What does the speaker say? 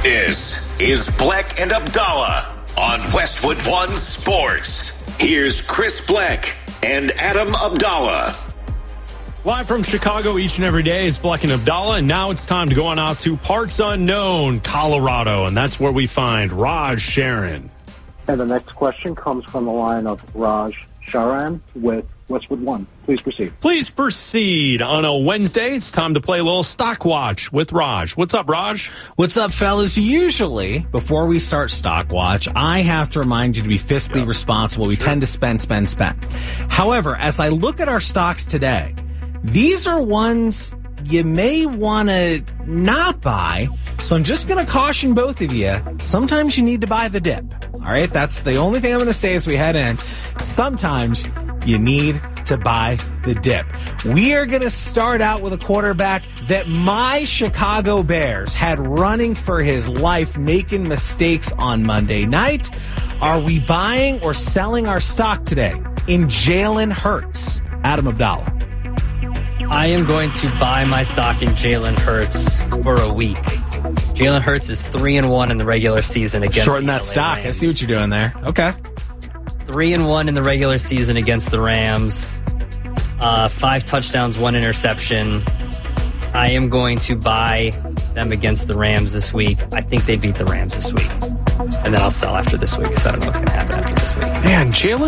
This is Bleck and Abdallah on Westwood One Sports. Here's Chris Bleck and Adam Abdallah. Live from Chicago each and every day, it's Bleck and Abdallah, and now it's time to go on out to parts unknown, Colorado, and that's where we find Raj Sharon. And the next question comes from the line of Raj Sharan with Westwood One. Please proceed. Please proceed. On a Wednesday, it's time to play a little Stock Watch with Raj. What's up, Raj? What's up, fellas? Usually, before we start Stock Watch, I have to remind you to be fiscally responsible. We tend to spend. However, as I look at our stocks today, these are ones you may want to not buy, so I'm just going to caution both of you. Sometimes you need to buy the dip. All right? That's the only thing I'm going to say as we head in. Sometimes you need to buy the dip. We are going to start out with a quarterback that my Chicago Bears had running for his life, making mistakes on Monday night. Are we buying or selling our stock today in Jalen Hurts? Adam Abdallah. I am going to buy my stock in Jalen Hurts for a week. Jalen Hurts is 3-1 in the regular season against Shorten the that LA stock. Rams. I see what you're doing there. Okay. 3-1 in the regular season against the Rams. 5 touchdowns, 1 interception. I am going to buy them against the Rams this week. I think they beat the Rams this week. And then I'll sell after this week because I don't know what's going to happen after this week. Man, Jalen